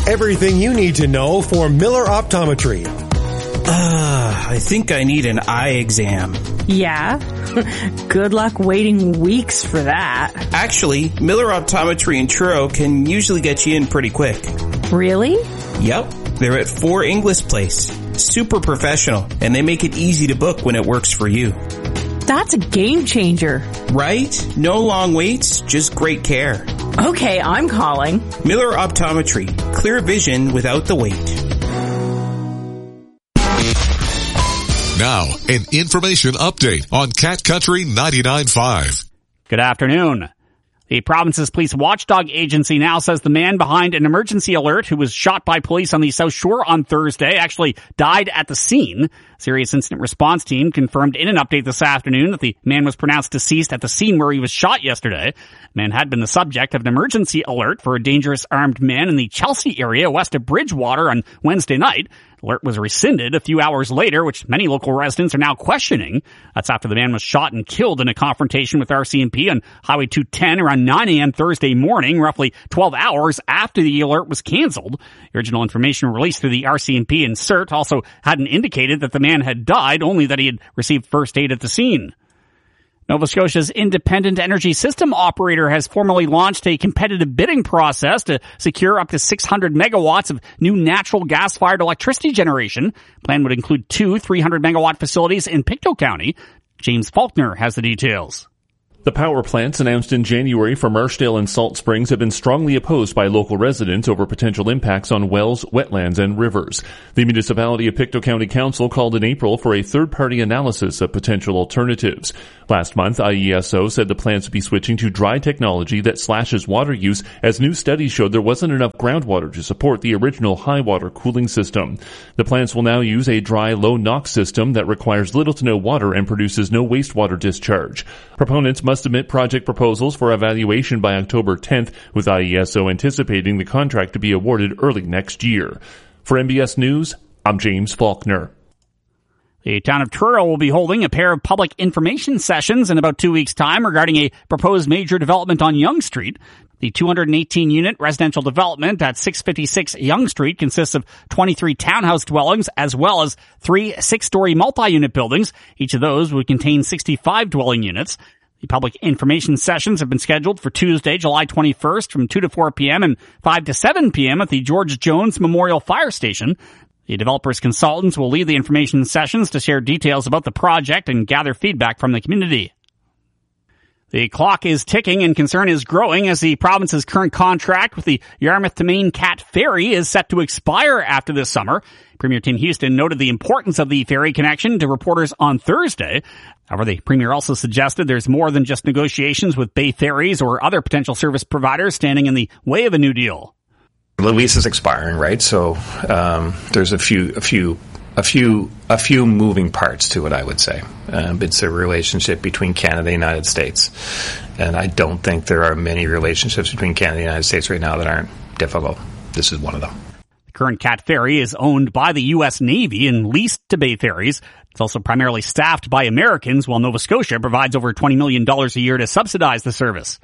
Everything you need to know for Miller Optometry. I think I need an eye exam. Yeah? Good luck waiting weeks for that. Actually, Miller Optometry in Truro can usually get you in pretty quick. Really? Yep. They're at 4 Inglis Place. Super professional, and they make it easy to book when it works for you. That's a game changer. Right? No long waits, just great care. Okay, I'm calling. Miller Optometry. Clear vision without the wait. Now, an information update on Cat Country 99.5. Good afternoon. The province's police watchdog agency now says the man behind an emergency alert who was shot by police on the South Shore on Thursday actually died at the scene. Serious Incident Response Team confirmed in an update this afternoon that the man was pronounced deceased at the scene where he was shot yesterday. The man had been the subject of an emergency alert for a dangerous armed man in the Chelsea area west of Bridgewater on Wednesday night. The alert was rescinded a few hours later, which many local residents are now questioning. That's after the man was shot and killed in a confrontation with RCMP on Highway 210 around 9 a.m. Thursday morning, roughly 12 hours after the alert was canceled. The original information released through the RCMP and CERT also hadn't indicated that the man had died, only that he had received first aid at the scene. Nova Scotia's independent energy system operator has formally launched a competitive bidding process to secure up to 600 megawatts of new natural gas-fired electricity generation. The plan would include 2 300-megawatt facilities in Pictou County. James Faulkner has the details. The power plants announced in January for Marshdale and Salt Springs have been strongly opposed by local residents over potential impacts on wells, wetlands, and rivers. The municipality of Pictou County Council called in April for a third-party analysis of potential alternatives. Last month, IESO said the plants would be switching to dry technology that slashes water use, as new studies showed there wasn't enough groundwater to support the original high-water cooling system. The plants will now use a dry, low-NOx system that requires little to no water and produces no wastewater discharge. Proponents must submit project proposals for evaluation by October 10th, with IESO anticipating the contract to be awarded early next year. For MBS News, I'm James Faulkner. The town of Truro will be holding a pair of public information sessions in about 2 weeks' time regarding a proposed major development on Yonge Street. The 218-unit residential development at 656 Yonge Street consists of 23 townhouse dwellings as well as 3 6-story multi-unit buildings. Each of those would contain 65 dwelling units. The public information sessions have been scheduled for Tuesday, July 21st from 2 to 4 p.m. and 5 to 7 p.m. at the George Jones Memorial Fire Station. The developer's consultants will lead the information sessions to share details about the project and gather feedback from the community. The clock is ticking and concern is growing as the province's current contract with the Yarmouth to Maine Cat Ferry is set to expire after this summer. Premier Tim Houston noted the importance of the ferry connection to reporters on Thursday. However, the Premier also suggested there's more than just negotiations with Bay Ferries or other potential service providers standing in the way of a new deal. The lease is expiring, right? So there's a few moving parts to it, I would say. It's a relationship between Canada and the United States, and I don't think there are many relationships between Canada and the United States right now that aren't difficult. This is one of them. The current Cat Ferry is owned by the U.S. Navy and leased to Bay Ferries. It's also primarily staffed by Americans, while Nova Scotia provides over $20 million a year to subsidize the service.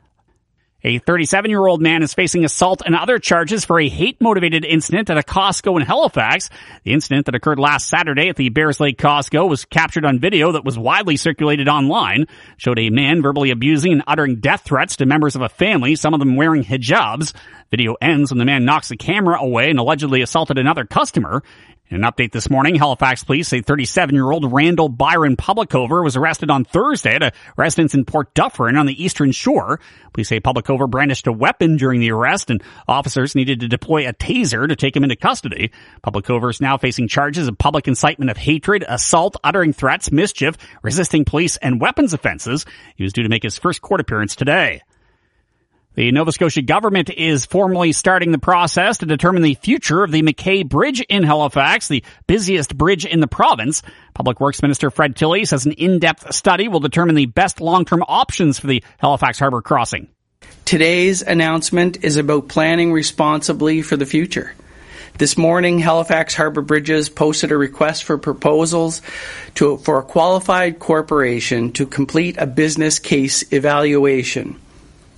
A 37-year-old man is facing assault and other charges for a hate-motivated incident at a Costco in Halifax. The incident that occurred last Saturday at the Bears Lake Costco was captured on video that was widely circulated online. It showed a man verbally abusing and uttering death threats to members of a family, some of them wearing hijabs. Video ends when the man knocks the camera away and allegedly assaulted another customer. In an update this morning, Halifax police say 37-year-old Randall Byron Publicover was arrested on Thursday at a residence in Port Dufferin on the Eastern Shore. Police say Publicover brandished a weapon during the arrest, and officers needed to deploy a taser to take him into custody. Publicover is now facing charges of public incitement of hatred, assault, uttering threats, mischief, resisting police, and weapons offenses. He was due to make his first court appearance today. The Nova Scotia government is formally starting the process to determine the future of the McKay Bridge in Halifax, the busiest bridge in the province. Public Works Minister Fred Tilley says an in-depth study will determine the best long-term options for the Halifax Harbour crossing. Today's announcement is about planning responsibly for the future. This morning, Halifax Harbour Bridges posted a request for proposals for a qualified corporation to complete a business case evaluation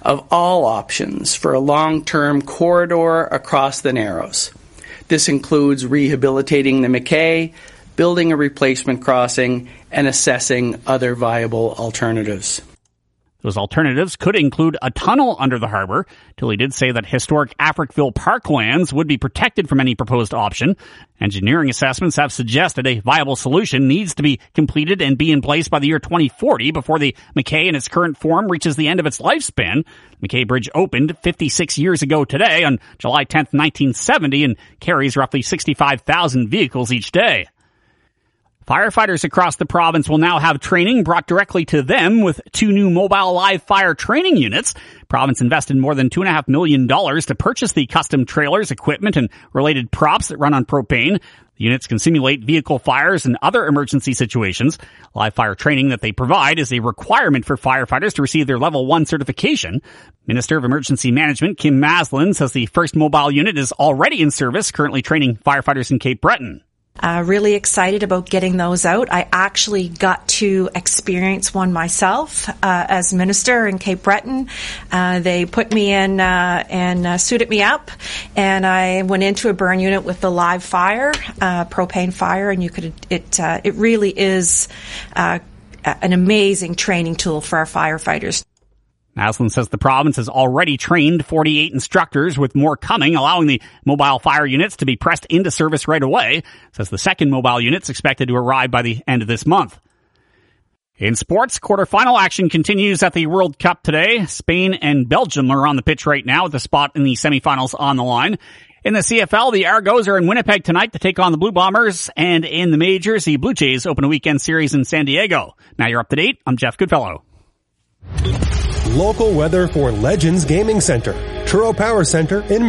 of all options for a long-term corridor across the Narrows. This includes rehabilitating the McKay, building a replacement crossing, and assessing other viable alternatives. Those alternatives could include a tunnel under the harbor. Tilley did say that historic Africville parklands would be protected from any proposed option. Engineering assessments have suggested a viable solution needs to be completed and be in place by the year 2040 before the McKay in its current form reaches the end of its lifespan. The McKay Bridge opened 56 years ago today on July 10th, 1970, and carries roughly 65,000 vehicles each day. Firefighters across the province will now have training brought directly to them with 2 new mobile live fire training units. The province invested more than $2.5 million to purchase the custom trailers, equipment, and related props that run on propane. The units can simulate vehicle fires and other emergency situations. Live fire training that they provide is a requirement for firefighters to receive their Level 1 certification. Minister of Emergency Management Kim Maslin says the first mobile unit is already in service, currently training firefighters in Cape Breton. Really excited about getting those out. I actually got to experience one myself as minister in Cape Breton. They put me in and suited me up, and I went into a burn unit with the live fire, propane fire, and it really is an amazing training tool for our firefighters. Maslin says the province has already trained 48 instructors, with more coming, allowing the mobile fire units to be pressed into service right away. Says the second mobile unit's expected to arrive by the end of this month. In sports, quarterfinal action continues at the World Cup today. Spain and Belgium are on the pitch right now with a spot in the semifinals on the line. In the CFL, the Argos are in Winnipeg tonight to take on the Blue Bombers, and in the majors, the Blue Jays open a weekend series in San Diego. Now you're up to date. I'm Jeff Goodfellow. Local weather for Legends Gaming Center, Truro Power Center in